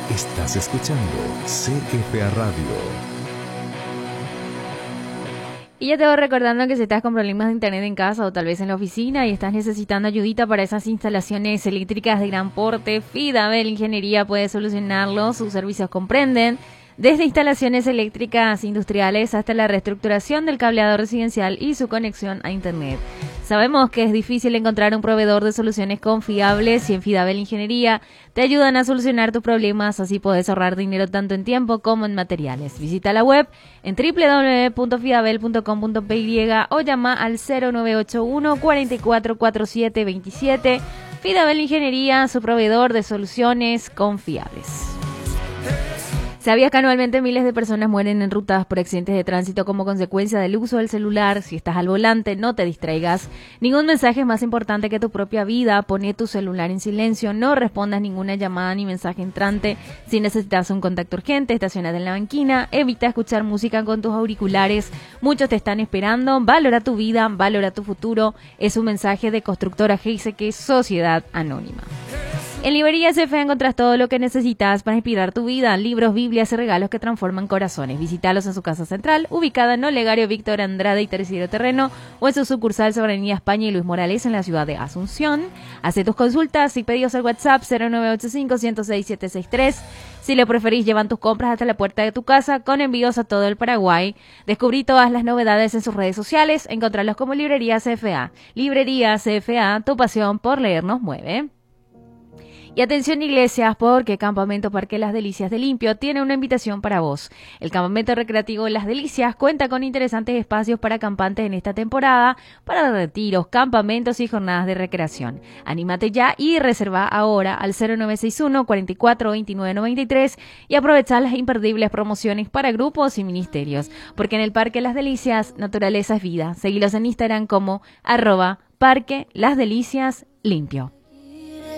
Estás escuchando CFA Radio. Y ya te voy recordando que si estás con problemas de internet en casa o tal vez en la oficina y estás necesitando ayudita para esas instalaciones eléctricas de gran porte, Fidabel Ingeniería puede solucionarlo. Sus servicios comprenden desde instalaciones eléctricas industriales hasta la reestructuración del cableado residencial y su conexión a internet. Sabemos que es difícil encontrar un proveedor de soluciones confiables y en Fidabel Ingeniería te ayudan a solucionar tus problemas, así podés ahorrar dinero tanto en tiempo como en materiales. Visita la web en www.fidabel.com.py o llama al 0981 44 47 27. Fidabel Ingeniería, su proveedor de soluciones confiables. ¿Sabías que anualmente miles de personas mueren enrutadas por accidentes de tránsito como consecuencia del uso del celular? Si estás al volante, no te distraigas. Ningún mensaje es más importante que tu propia vida. Poné tu celular en silencio, no respondas ninguna llamada ni mensaje entrante. Si necesitas un contacto urgente, estacionate en la banquina. Evita escuchar música con tus auriculares. Muchos te están esperando. Valora tu vida, valora tu futuro. Es un mensaje de Constructora Geiseke, Sociedad Anónima. En Librería CFA encontrás todo lo que necesitas para inspirar tu vida, libros, Biblias y regalos que transforman corazones. Visítalos en su casa central, ubicada en Olegario Víctor Andrade y Tercero Terreno, o en su sucursal sobre Avenida España y Luis Morales en la ciudad de Asunción. Haz tus consultas y pedidos al WhatsApp 0985-106-763. Si lo preferís, llevan tus compras hasta la puerta de tu casa con envíos a todo el Paraguay. Descubrí todas las novedades en sus redes sociales. Encontrarlos como Librería CFA. Librería CFA, tu pasión por leer nos mueve. Y atención iglesias, porque Campamento Parque Las Delicias de Limpio tiene una invitación para vos. El Campamento Recreativo Las Delicias cuenta con interesantes espacios para acampantes en esta temporada, para retiros, campamentos y jornadas de recreación. Anímate ya y reserva ahora al 0961 44 29 93 y aprovecha las imperdibles promociones para grupos y ministerios, porque en el Parque Las Delicias, naturaleza es vida. Seguilos en Instagram como @Parque Las Delicias Limpio.